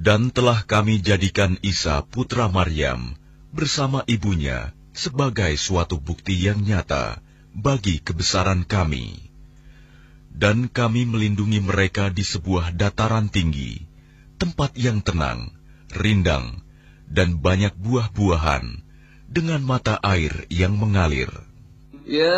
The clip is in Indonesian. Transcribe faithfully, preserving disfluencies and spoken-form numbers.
Dan telah kami jadikan Isa putra Maryam bersama ibunya sebagai suatu bukti yang nyata bagi kebesaran kami. Dan kami melindungi mereka di sebuah dataran tinggi, tempat yang tenang, rindang, dan banyak buah-buahan, dengan mata air yang mengalir.